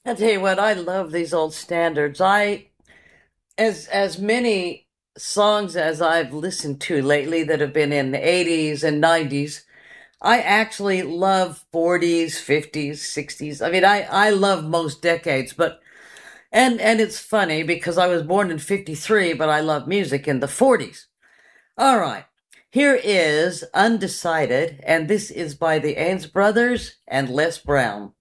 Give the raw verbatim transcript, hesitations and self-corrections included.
I tell you what, I love these old standards. I as as many songs as I've listened to lately that have been in the eighties and nineties, I actually love forties, fifties, sixties. I mean, I I love most decades, but and and it's funny because I was born in fifty-three, but I love music in the forties. All right. Here is Undecided, and this is by the Ains Brothers and Les Brown.